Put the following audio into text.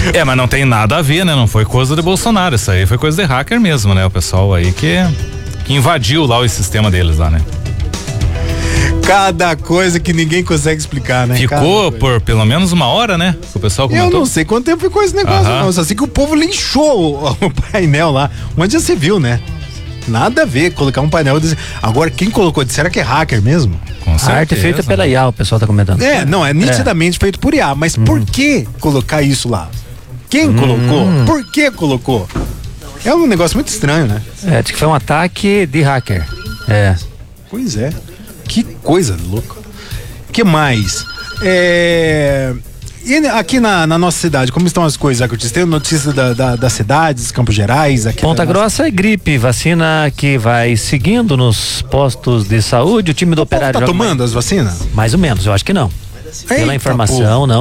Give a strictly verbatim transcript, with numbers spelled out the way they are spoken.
É, mas não tem nada a ver, né? Não foi coisa de Bolsonaro, isso aí foi coisa de hacker mesmo, né? O pessoal aí que, que invadiu lá o sistema deles lá, né? Cada coisa que ninguém consegue explicar, né? Ficou por pelo menos uma hora, né? O pessoal comentou. Eu não sei quanto tempo ficou esse negócio, Aham. não. Só sei que o povo linchou o, o painel lá. Onde já você viu, né? Nada a ver colocar um painel. Desse... Agora, quem colocou? Será que é hacker mesmo? Com A arte é feita pela I A, o pessoal tá comentando. É, não, é nitidamente feito por I A. Mas Uhum. por que colocar isso lá? Quem Uhum. colocou? Por que colocou? É um negócio muito estranho, né? É, diz que foi um ataque de hacker. É. Pois é. Que coisa louca. Que mais? É... E aqui na, na nossa cidade, como estão as coisas, Curtis? Tem notícias da, da, das cidades, Campos Gerais? Aqui Ponta da nossa... Grossa é gripe, vacina que vai seguindo nos postos de saúde. O time do O povo Operário tá joga tomando as vacinas? mais, mais ou menos, eu acho que não. Pela Eita, informação, porra. não.